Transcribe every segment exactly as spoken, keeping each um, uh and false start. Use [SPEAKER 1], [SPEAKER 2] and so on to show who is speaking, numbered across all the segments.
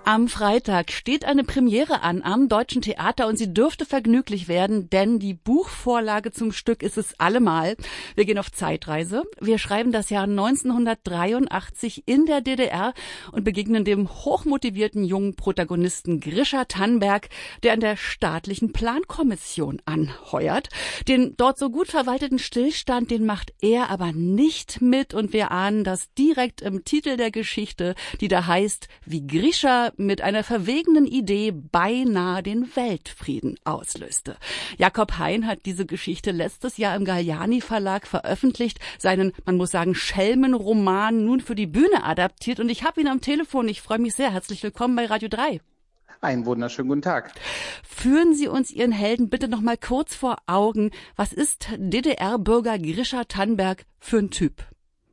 [SPEAKER 1] Am Freitag steht eine Premiere an am Deutschen Theater und sie dürfte vergnüglich werden, denn die Buchvorlage zum Stück ist es allemal. Wir gehen auf Zeitreise. Wir schreiben das Jahr neunzehnhundertdreiundachtzig in der D D R und begegnen dem hochmotivierten jungen Protagonisten Grischa Tannberg, der an der staatlichen Plankommission anheuert. Den dort so gut verwalteten Stillstand, den macht er aber nicht mit und wir ahnen das direkt im Titel der Geschichte, die da heißt, wie Grischa mit einer verwegenen Idee beinahe den Weltfrieden auslöste. Jakob Hein hat diese Geschichte letztes Jahr im Galliani Verlag veröffentlicht, seinen, man muss sagen, Schelmenroman nun für die Bühne adaptiert und ich habe ihn am Telefon. Ich freue mich sehr. Herzlich willkommen bei Radio drei.
[SPEAKER 2] Einen wunderschönen guten Tag.
[SPEAKER 1] Führen Sie uns Ihren Helden bitte noch mal kurz vor Augen. Was ist D D R-Bürger Grischa Tannberg für ein Typ?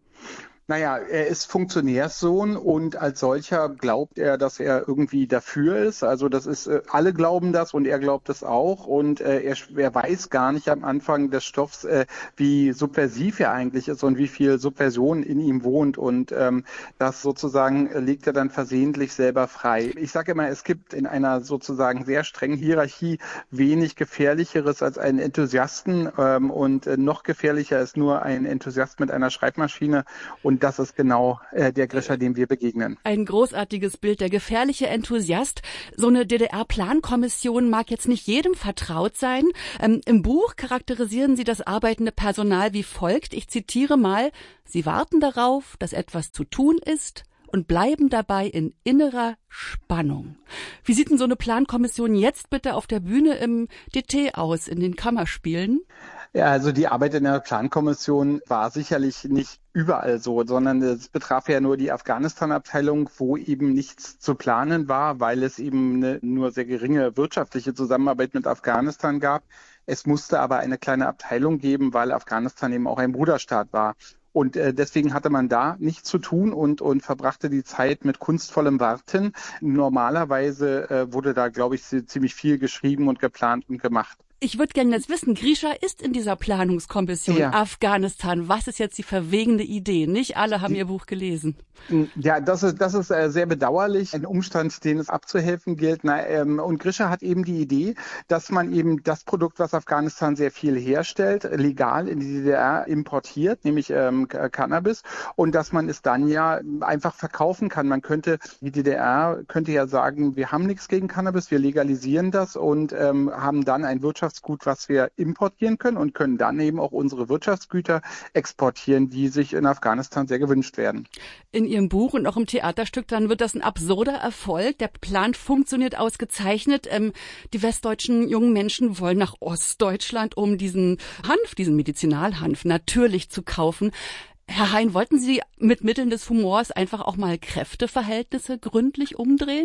[SPEAKER 2] Naja, er ist Funktionärssohn und als solcher glaubt er, dass er irgendwie dafür ist. Also das ist, äh, alle glauben das und er glaubt es auch. Und äh, er, er weiß gar nicht am Anfang des Stoffs, äh, wie subversiv er eigentlich ist und wie viel Subversion in ihm wohnt. Und ähm, das sozusagen legt er dann versehentlich selber frei. Ich sage immer, es gibt in einer sozusagen sehr strengen Hierarchie wenig Gefährlicheres als einen Enthusiasten. Ähm, und äh, noch gefährlicher ist nur ein Enthusiast mit einer Schreibmaschine. Und das ist genau äh, der Grischa, dem wir begegnen.
[SPEAKER 1] Ein großartiges Bild, der gefährliche Enthusiast. So eine D D R-Plankommission mag jetzt nicht jedem vertraut sein. Ähm, Im Buch charakterisieren Sie das arbeitende Personal wie folgt. Ich zitiere mal, Sie warten darauf, dass etwas zu tun ist und bleiben dabei in innerer Spannung. Wie sieht denn so eine Plankommission jetzt bitte auf der Bühne im D T aus, in den Kammerspielen?
[SPEAKER 2] Ja, also die Arbeit in der Plankommission war sicherlich nicht überall so, sondern es betraf ja nur die Afghanistan-Abteilung, wo eben nichts zu planen war, weil es eben eine nur sehr geringe wirtschaftliche Zusammenarbeit mit Afghanistan gab. Es musste aber eine kleine Abteilung geben, weil Afghanistan eben auch ein Bruderstaat war. Und äh, deswegen hatte man da nichts zu tun und und verbrachte die Zeit mit kunstvollem Warten. Normalerweise äh, wurde da, glaube ich, ziemlich viel geschrieben und geplant und gemacht.
[SPEAKER 1] Ich würde gerne jetzt wissen, Grischa ist in dieser Planungskommission
[SPEAKER 2] ja.
[SPEAKER 1] Afghanistan. Was ist jetzt die verwegene Idee? Nicht alle haben Ihr Buch gelesen.
[SPEAKER 2] Ja, das ist das ist äh, sehr bedauerlich. Ein Umstand, den es abzuhelfen gilt. Na, ähm, und Grischa hat eben die Idee, dass man eben das Produkt, was Afghanistan sehr viel herstellt, legal in die D D R importiert, nämlich ähm, Cannabis, und dass man es dann ja einfach verkaufen kann. Man könnte, die D D R könnte ja sagen, wir haben nichts gegen Cannabis, wir legalisieren das und ähm, haben dann ein Wirtschafts Gut, was wir importieren können und können dann eben auch unsere Wirtschaftsgüter exportieren, die sich in Afghanistan sehr gewünscht werden.
[SPEAKER 1] In Ihrem Buch und auch im Theaterstück, dann wird das ein absurder Erfolg. Der Plan funktioniert ausgezeichnet. Ähm, die westdeutschen jungen Menschen wollen nach Ostdeutschland, um diesen Hanf, diesen Medizinalhanf natürlich zu kaufen. Herr Hein, wollten Sie mit Mitteln des Humors einfach auch mal Kräfteverhältnisse gründlich umdrehen?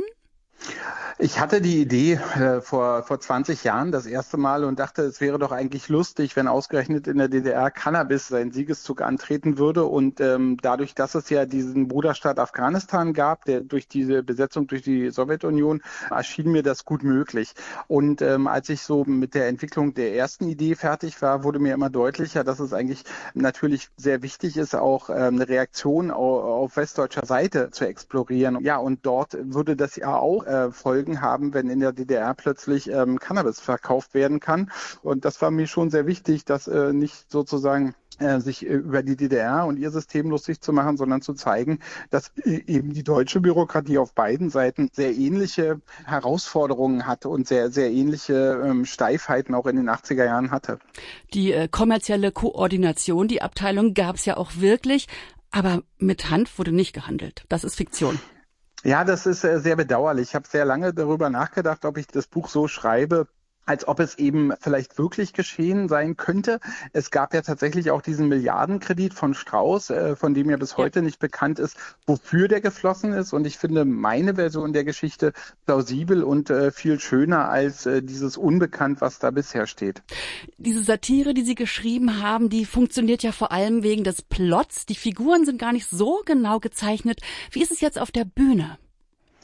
[SPEAKER 2] Ich hatte die Idee äh, vor vor zwanzig Jahren das erste Mal und dachte, es wäre doch eigentlich lustig, wenn ausgerechnet in der D D R Cannabis seinen Siegeszug antreten würde. Und ähm, dadurch, dass es ja diesen Bruderstaat Afghanistan gab, der durch diese Besetzung durch die Sowjetunion, erschien mir das gut möglich. Und ähm, als ich so mit der Entwicklung der ersten Idee fertig war, wurde mir immer deutlicher, dass es eigentlich natürlich sehr wichtig ist, auch ähm, eine Reaktion auf, auf westdeutscher Seite zu explorieren. Ja, und dort würde das ja auch äh, Folgen haben, wenn in der D D R plötzlich ähm, Cannabis verkauft werden kann. Und das war mir schon sehr wichtig, dass äh, nicht sozusagen äh, sich äh, über die D D R und ihr System lustig zu machen, sondern zu zeigen, dass äh, eben die deutsche Bürokratie auf beiden Seiten sehr ähnliche Herausforderungen hatte und sehr, sehr ähnliche ähm, Steifheiten auch in den achtziger Jahren hatte.
[SPEAKER 1] Die äh, kommerzielle Koordination, die Abteilung gab es ja auch wirklich, aber mit Hanf wurde nicht gehandelt. Das ist Fiktion.
[SPEAKER 2] Ja, das ist äh, sehr bedauerlich. Ich habe sehr lange darüber nachgedacht, ob ich das Buch so schreibe, als ob es eben vielleicht wirklich geschehen sein könnte. Es gab ja tatsächlich auch diesen Milliardenkredit von Strauß, äh, von dem ja bis heute nicht bekannt ist, wofür der geflossen ist. Und ich finde meine Version der Geschichte plausibel und äh, viel schöner als äh, dieses Unbekannt, was da bisher steht.
[SPEAKER 1] Diese Satire, die Sie geschrieben haben, die funktioniert ja vor allem wegen des Plots. Die Figuren sind gar nicht so genau gezeichnet. Wie ist es jetzt auf der Bühne?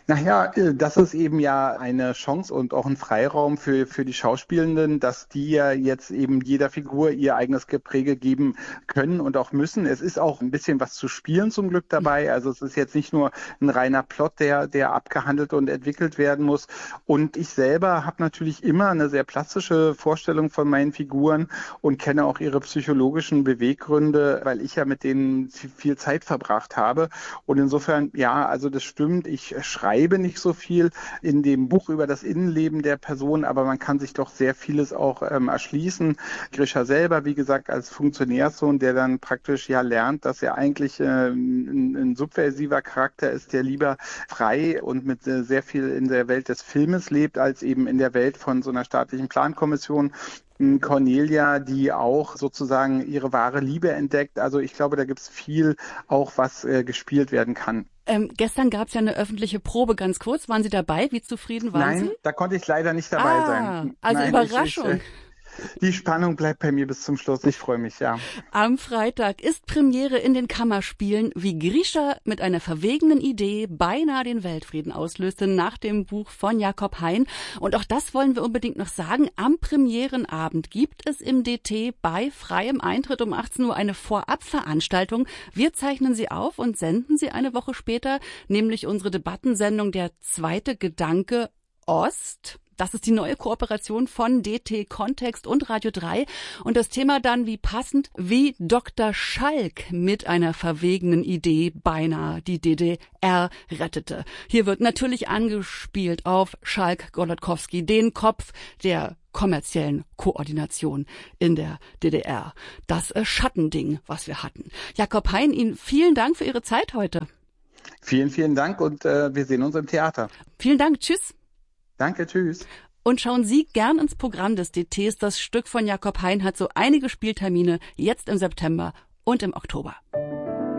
[SPEAKER 2] Naja, das ist eben ja eine Chance und auch ein Freiraum für, für die Schauspielenden, dass die ja jetzt eben jeder Figur ihr eigenes Gepräge geben können und auch müssen. Es ist auch ein bisschen was zu spielen zum Glück dabei. Also es ist jetzt nicht nur ein reiner Plot, der, der abgehandelt und entwickelt werden muss. Und ich selber habe natürlich immer eine sehr plastische Vorstellung von meinen Figuren und kenne auch ihre psychologischen Beweggründe, weil ich ja mit denen viel Zeit verbracht habe. Und insofern, ja, also das stimmt. Ich schreibe nicht so viel in dem Buch über das Innenleben der Person, aber man kann sich doch sehr vieles auch ähm, erschließen. Grisha selber, wie gesagt, als Funktionärssohn, der dann praktisch ja lernt, dass er eigentlich äh, ein, ein subversiver Charakter ist, der lieber frei und mit äh, sehr viel in der Welt des Filmes lebt, als eben in der Welt von so einer staatlichen Plankommission. Cornelia, die auch sozusagen ihre wahre Liebe entdeckt. Also ich glaube, da gibt es viel auch, was äh, gespielt werden kann.
[SPEAKER 1] Ähm, gestern gab es ja eine öffentliche Probe, ganz kurz. Waren Sie dabei? Wie zufrieden waren
[SPEAKER 2] Nein,
[SPEAKER 1] Sie?
[SPEAKER 2] Nein, da konnte ich leider nicht dabei
[SPEAKER 1] ah,
[SPEAKER 2] sein.
[SPEAKER 1] Also
[SPEAKER 2] Nein,
[SPEAKER 1] Überraschung.
[SPEAKER 2] Ich, ich, Die Spannung bleibt bei mir bis zum Schluss. Ich freue mich, ja.
[SPEAKER 1] Am Freitag ist Premiere in den Kammerspielen, wie Grisha mit einer verwegenen Idee beinahe den Weltfrieden auslöste nach dem Buch von Jakob Hein. Und auch das wollen wir unbedingt noch sagen. Am Premierenabend gibt es im D T bei freiem Eintritt um achtzehn Uhr eine Vorabveranstaltung. Wir zeichnen sie auf und senden sie eine Woche später, nämlich unsere Debattensendung Der zweite Gedanke Ost. Das ist die neue Kooperation von D T Kontext und Radio drei. Und das Thema dann, wie passend, wie Doktor Schalk mit einer verwegenen Idee beinahe die D D R rettete. Hier wird natürlich angespielt auf Schalk-Golodkowski, den Kopf der kommerziellen Koordination in der D D R. Das äh, Schattending, was wir hatten. Jakob Hein, Ihnen vielen Dank für Ihre Zeit heute.
[SPEAKER 2] Vielen, vielen Dank und äh, wir sehen uns im Theater.
[SPEAKER 1] Vielen Dank, tschüss.
[SPEAKER 2] Danke, tschüss.
[SPEAKER 1] Und schauen Sie gern ins Programm des D Ts. Das Stück von Jakob Hein hat so einige Spieltermine jetzt im September und im Oktober.